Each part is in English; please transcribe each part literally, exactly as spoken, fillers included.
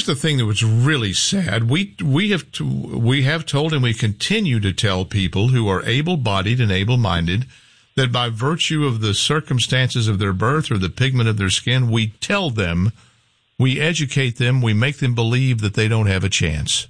the thing that was really sad. We we have to, we have told and we continue to tell people who are able-bodied and able-minded that by virtue of the circumstances of their birth or the pigment of their skin, we tell them, we educate them, we make them believe that they don't have a chance.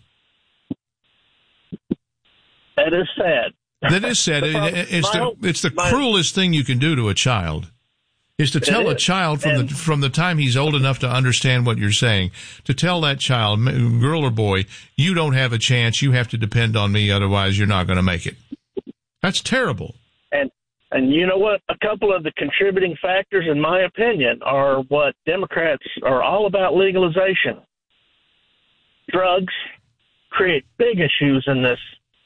That is sad. That is sad. It's the, it's the cruelest thing you can do to a child. Is to tell a child from the from the time he's old enough to understand what you're saying, to tell that child, girl or boy, you don't have a chance, you have to depend on me, otherwise you're not going to make it. That's terrible. And and you know what? A couple of the contributing factors, in my opinion, are what Democrats are all about: legalization. Drugs create big issues in this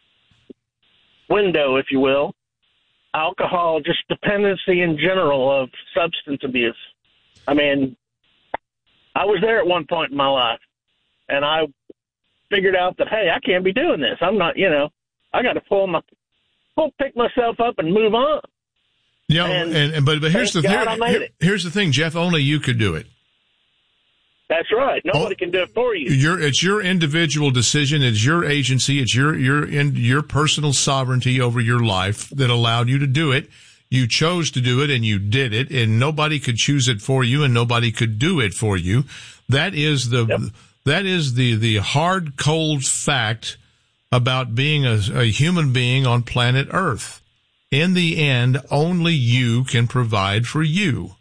window, if you will. Alcohol, just dependency in general of substance abuse. I mean, I was there at one point in my life, and I figured out that, hey, I can't be doing this. I'm not, you know, I got to pull my, pull, pick myself up and move on. Yeah, and, and, and but but here's the here, here, here's the thing, Jeff. Only you could do it. That's right. Nobody oh, can do it for you. Your, it's your individual decision. It's your agency. It's your your in, your personal sovereignty over your life that allowed you to do it. You chose to do it, and you did it, and nobody could choose it for you, and nobody could do it for you. That is the yep. that is the the hard, cold fact about being a, a human being on planet Earth. In the end, only you can provide for you.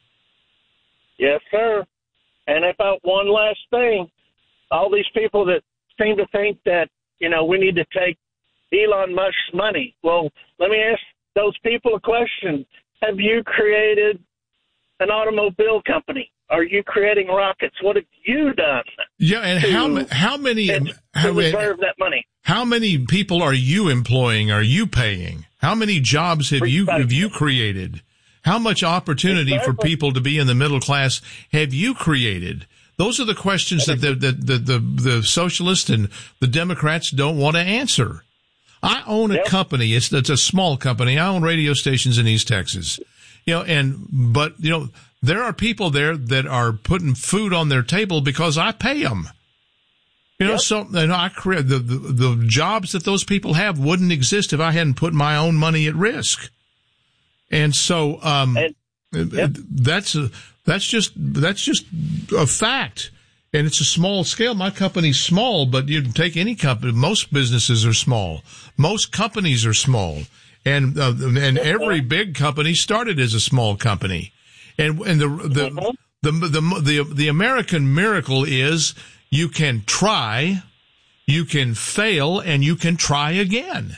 Yes, sir. And about one last thing, all these people that seem to think that, you know, we need to take Elon Musk's money. Well, let me ask those people a question. Have you created an automobile company? Are you creating rockets? What have you done? Yeah, and to, how how many to how, reserve that money? How many people are you employing? Are you paying? How many jobs have you have you created? How much opportunity exactly. for people to be in the middle class have you created? Those are the questions that the, the, the, the, the socialists and the Democrats don't want to answer. I own a yep. company. It's, it's a small company. I own radio stations in East Texas. You know, and, but, you know, there are people there that are putting food on their table because I pay them. You know, yep. so, you know, I create the, the, the jobs that those people have wouldn't exist if I hadn't put my own money at risk. And so, um, and, yep. that's, a, that's just, that's just a fact. And it's a small scale. My company's small, but you take any company, most businesses are small. Most companies are small. And, uh, and every big company started as a small company. And, and the, the, the, the, the, the American miracle is you can try, you can fail, and you can try again.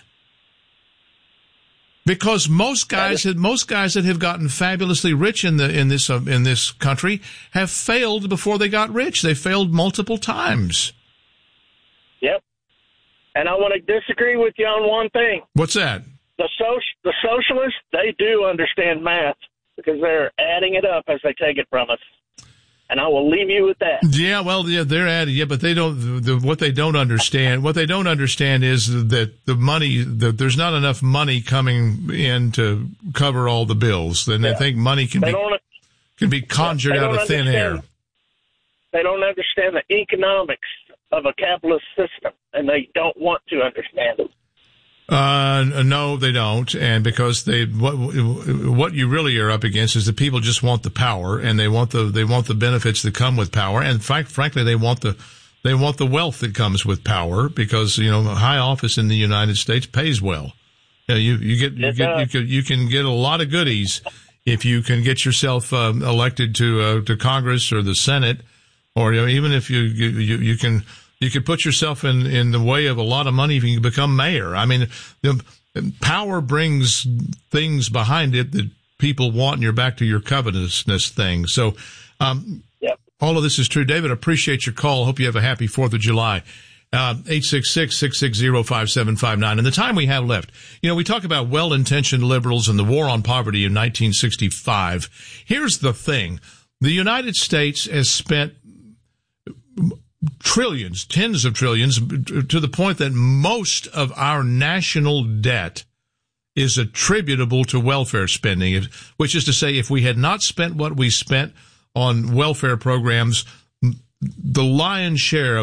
Because most guys, most guys that have gotten fabulously rich in the in this uh, in this country have failed before they got rich. They failed multiple times. Yep. And I want to disagree with you on one thing. What's that? The soc the socialists, they do understand math because they're adding it up as they take it from us. And I will leave you with that. Yeah, well, yeah, they're adding, yeah, but they don't. The, what they don't understand, what they don't understand is that the money, that there's not enough money coming in to cover all the bills. Then yeah. they think money can they be can be conjured out of thin air. They don't understand the economics of a capitalist system, and they don't want to understand it. Uh, no, they don't. And because they, what, what you really are up against is that people just want the power and they want the, they want the benefits that come with power. And frank, frankly, they want the, they want the wealth that comes with power because, you know, high office in the United States pays well. You know, you, you get, you get, you can, you can get a lot of goodies if you can get yourself, um, elected to, uh, to Congress or the Senate, or, you know, even if you, you, you can, You could put yourself in, in the way of a lot of money if you can become mayor. I mean, the power brings things behind it that people want, and you're back to your covetousness thing. So, um, yep. all of this is true. David, I appreciate your call. Hope you have a happy fourth of July. Uh, eight six six, six six zero, five seven five nine. And the time we have left, you know, we talk about well-intentioned liberals and the war on poverty in nineteen sixty-five. Here's the thing. The United States has spent trillions, tens of trillions, to the point that most of our national debt is attributable to welfare spending, which is to say, if we had not spent what we spent on welfare programs, the lion's share